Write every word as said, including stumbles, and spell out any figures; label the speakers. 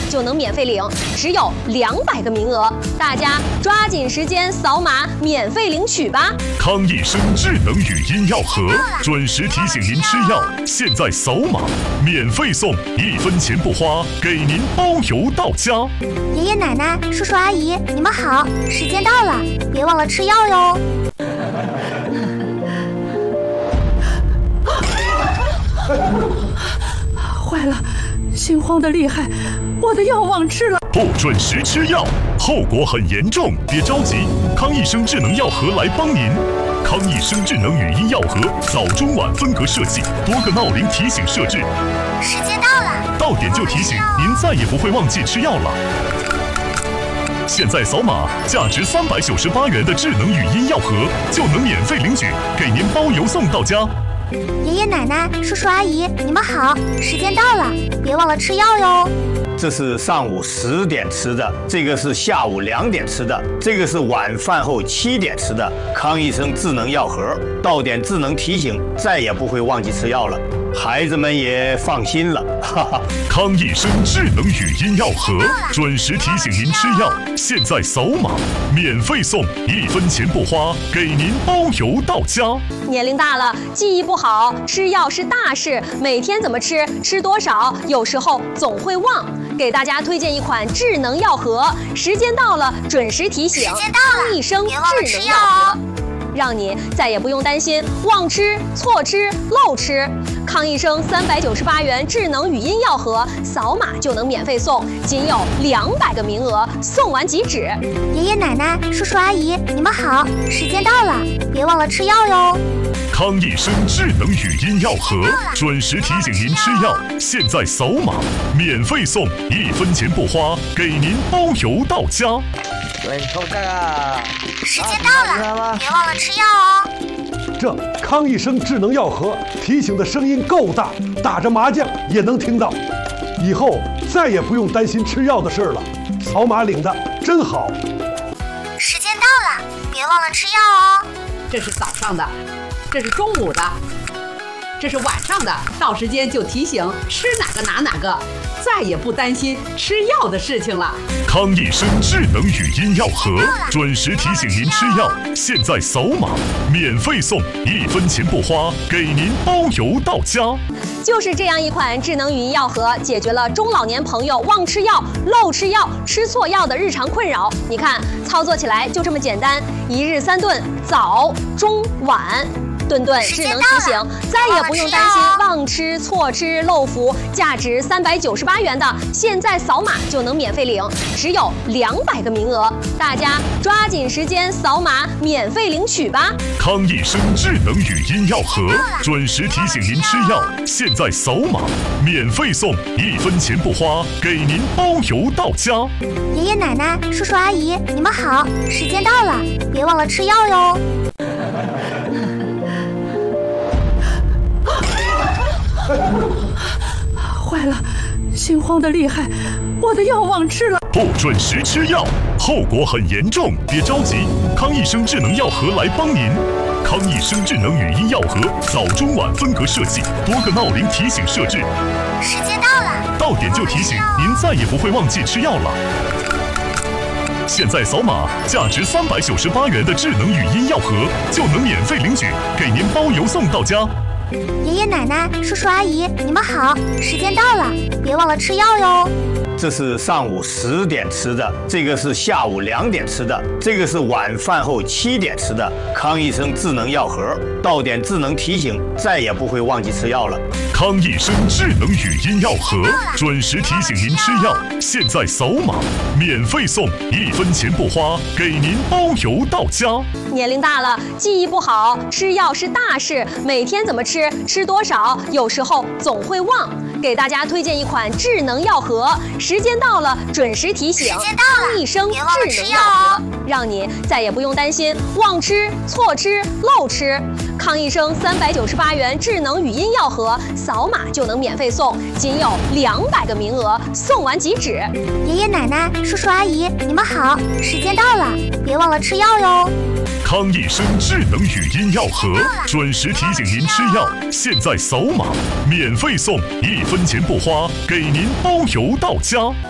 Speaker 1: 就能免费领，只有两百个名额，大家抓紧时间扫码免费领取吧！
Speaker 2: 康益生智能语音药盒，准时提醒您吃药，现在扫码免费送，一分钱不花，给您包邮到家。
Speaker 3: 爷爷奶奶、叔叔阿姨，你们好，时间到了，别忘了吃药哟。
Speaker 4: 坏了，心慌的厉害，我的药忘吃了。
Speaker 2: 不准时吃药，后果很严重，别着急，康益生智能药盒来帮您。康益生智能语音药盒，早中晚分隔设计，多个闹铃提醒设置。
Speaker 3: 时间到了，
Speaker 2: 到点就提醒，您再也不会忘记吃药了。现在扫码，价值三百九十八元的智能语音药盒就能免费领取，给您包邮送到家。
Speaker 3: 爷爷奶奶、叔叔阿姨，你们好，时间到了，别忘了吃药哟。
Speaker 5: 这是上午十点吃的，这个是下午两点吃的，这个是晚饭后七点吃的。康益生智能药盒，到点智能提醒，再也不会忘记吃药了，孩子们也放心了。哈哈，
Speaker 2: 康益生智能语音药盒，准时提醒您吃药，现在扫码免费送，一分钱不花，给您包邮到家。
Speaker 1: 年龄大了，记忆不好，吃药是大事，每天怎么吃，吃多少，有时候总会忘。给大家推荐一款智能药盒，时间到了准时提醒，康益生智能药盒，让你再也不用担心忘吃、错吃、漏吃。康益生三百九十八元智能语音药盒，扫码就能免费送，仅有两百个名额，送完即止。
Speaker 3: 爷爷奶奶、叔叔阿姨，你们好，时间到了，别忘了吃药哟。
Speaker 2: 康益生智能语音药盒，准时提醒您吃药，现在扫码免费送，一分钱不花，给您包邮到家。
Speaker 6: 对，扣这个。
Speaker 3: 时间到了，别忘了吃药哦。
Speaker 7: 这康益生智能药盒提醒的声音够大，打着麻将也能听到。以后再也不用担心吃药的事了，扫码领的真好。
Speaker 3: 时间到了，别忘了吃药哦。
Speaker 4: 这是早上的，这是中午的，这是晚上的，到时间就提醒吃哪个拿哪个，再也不担心吃药的事情了。
Speaker 2: 康益生智能语音药盒，准时提醒您吃药，现在扫码免费送，一分钱不花，给您包邮到家。
Speaker 1: 就是这样一款智能语音药盒，解决了中老年朋友忘吃药、漏吃药、吃错药的日常困扰。你看，操作起来就这么简单，一日三顿，早、中、晚。顿顿智能提醒，再也不用担心忘吃、错吃、漏服。价值三百九十八元的，现在扫码就能免费领，只有两百个名额，大家抓紧时间扫码免费领取吧！
Speaker 2: 康益生智能语音药盒，准时提醒您吃药，现在扫码免费送，一分钱不花，给您包邮到家。
Speaker 3: 爷爷奶奶、叔叔阿姨，你们好，时间到了，别忘了吃药哟。
Speaker 4: 坏了，心慌的厉害，我的药忘吃了。
Speaker 2: 不准时吃药，后果很严重，别着急，康益生智能药盒来帮您。康益生智能语音药盒，早中晚分隔设计，多个闹铃提醒设置。
Speaker 3: 时间到了，
Speaker 2: 到点就提醒，您再也不会忘记吃药了。现在扫码，价值三百九十八元的智能语音药盒就能免费领取，给您包邮送到家。
Speaker 3: 爷爷奶奶、叔叔阿姨，你们好，时间到了，别忘了吃药哟。
Speaker 5: 这是上午十点吃的，这个是下午两点吃的，这个是晚饭后七点吃的。康益生智能药盒，到点智能提醒，再也不会忘记吃药了。
Speaker 2: 康益生智能语音药盒，准时提醒您吃药，现在扫码免费送，一分钱不花，给您包邮到家。
Speaker 1: 年龄大了，记忆不好，吃药是大事，每天怎么吃，吃多少，有时候总会忘。给大家推荐一款智能药盒，时间到了准时提醒，康益生智能药盒，让你再也不用担心忘吃、错吃、漏吃。康益生三百九十八元智能语音药盒，扫码就能免费送，仅有两百个名额，送完即止。
Speaker 3: 爷爷奶奶、叔叔阿姨，你们好，时间到了，别忘了吃药哟。
Speaker 2: 康益生智能语音药盒，准时提醒您吃药，现在扫码免费送，一分钱不花，给您包邮到家。